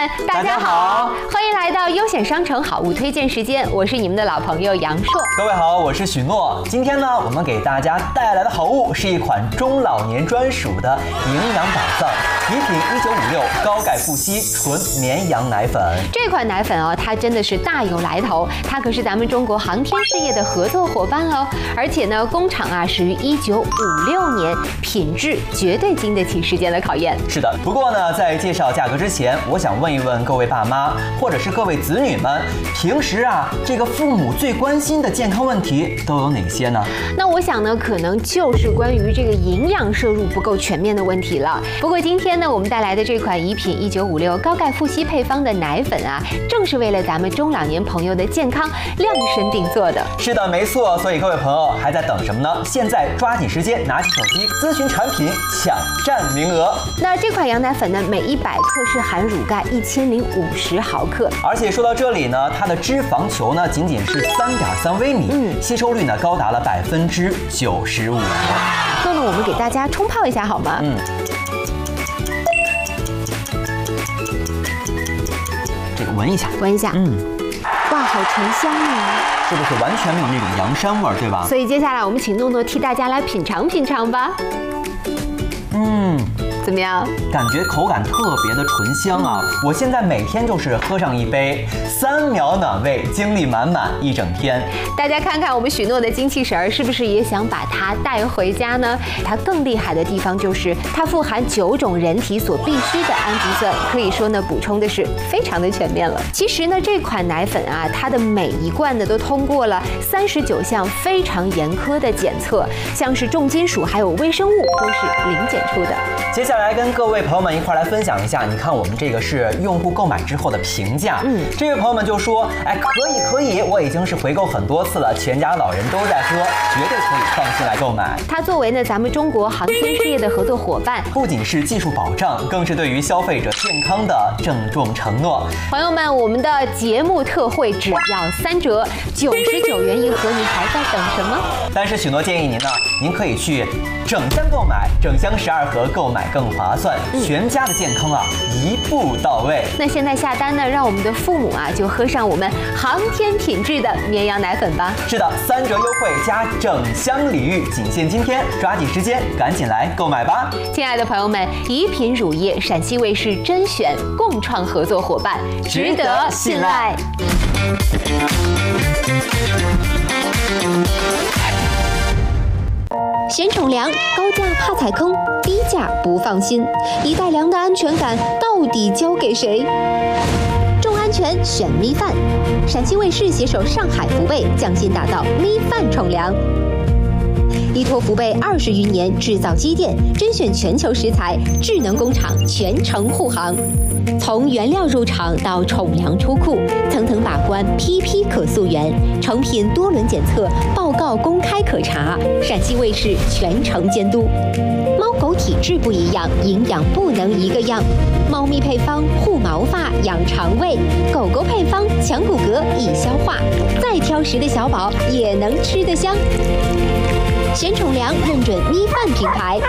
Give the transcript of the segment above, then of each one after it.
大家好，欢迎来到优选商城好物推荐时间，我是你们的老朋友杨硕。 各位好，我是许诺。今天呢，我们给大家带来的好物是一款中老年专属的营养宝藏——宜品1956高钙富硒纯绵羊奶粉。 这款奶粉哦，它真的是大有来头，它可是咱们中国航天事业的合作伙伴哦。而且呢，工厂啊始于1956年，品质绝对经得起时间的考验。 是的，不过呢，在介绍价格之前，我想问一问各位爸妈，或者是各位子女们，平时啊，这个父母最关心的健康问题都有哪些呢？ 那我想呢，可能就是关于这个营养摄入不够全面的问题了。不过今天呢，我们带来的这款宜品1956高钙富硒配方的奶粉啊，正是为了咱们中老年朋友的健康量身定做的。 是的，没错。所以各位朋友还在等什么呢？现在抓紧时间，拿起手机咨询产品，抢占名额。 那这款羊奶粉呢，每100克是含乳钙1050毫克。 而且说到这里呢，它的脂肪球呢仅仅是3.3微米，吸收率呢高达了95%。 那我们给大家冲泡一下好吗？ 这个闻一下， 哇，好醇香啊！ 是不是完全没有那种羊膻味儿，对吧？ 所以接下来我们请诺诺替大家来品尝品尝吧。怎么样？ 感觉口感特别的醇香啊！我现在每天就是喝上一杯，3秒暖胃，精力满满一整天。 大家看看我们许诺的精气神儿，是不是也想把它带回家呢？它更厉害的地方就是它富含9种人体所必需的氨基酸，可以说呢补充的是非常的全面了。其实呢这款奶粉啊，它的每一罐呢都通过了39项非常严苛的检测，像是重金属还有微生物都是零检出的。 接下来跟各位朋友们一块来分享一下，你看我们这个是用户购买之后的评价。这位朋友们就说，哎，可以，我已经是回购很多次了，全家老人都在喝，绝对可以放心来购买。 它作为呢咱们中国航天事业的合作伙伴， 不仅是技术保障，更是对于消费者健康的郑重承诺。 朋友们，我们的节目特惠只要3折，99元一盒，你还在等什么？ 但是许诺建议您呢，您可以去整箱购买，整箱12盒购买更划算，全家的健康啊一步到位。 那现在下单呢，让我们的父母啊就喝上我们航天品质的绵羊奶粉吧。 是的，3折优惠加整箱礼遇，仅限今天，抓紧时间，赶紧来购买吧。 亲爱的朋友们，宜品乳业陕西卫视甄选共创合作伙伴，值得信赖。嫌宠粮，高价怕踩坑，低价不放心，一袋粮的安全感到底交给谁？重安全选米饭，陕西卫视携手上海福贝，匠心打造米饭宠粮。依托福贝20余年制造积淀，甄选全球食材，智能工厂全程护航。从原料入场到宠粮出库，层层把关，批批可溯源，成品多轮检测，报告公开可查，陕西卫视全程监督。猫狗体质不一样，营养不能一个样。猫咪配方护毛发、养肠胃，狗狗配方强骨骼、易消化。再挑食的小宝也能吃得香。贤宠粮认准米饭品牌。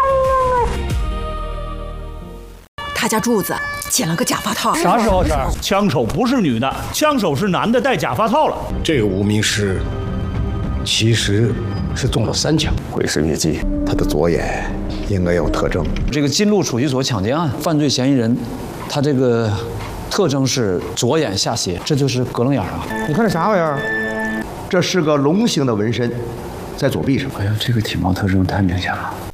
他家柱子剪了个假发套。 啥时候事儿？枪手不是女的，枪手是男的，戴假发套了。 这个无名尸其实是中了3枪， 毁尸灭迹，他的左眼应该有特征。 这个金鹿处级所抢劫案犯罪嫌疑人，他这个特征是左眼下斜，这就是隔棱眼啊。 你看这啥玩意儿？这是个龙形的纹身，在左臂上。 哎呀，这个体貌特征太明显了。